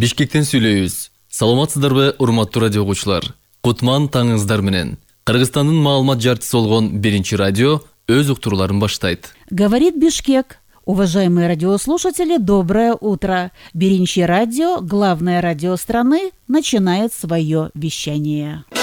Бишкектен сүйлөйбүз. Саламатсыздарбы, урматтуу радио окуучулар? Кутман таңыңыздар менен. Кыргызстандын маалымат жартысы болгон Биринчи радио өз уктурууларын баштайт. Говорит Бишкек. Уважаемые радиослушатели, доброе утро. Биринчи радио, главное радио страны, начинает свое вещание.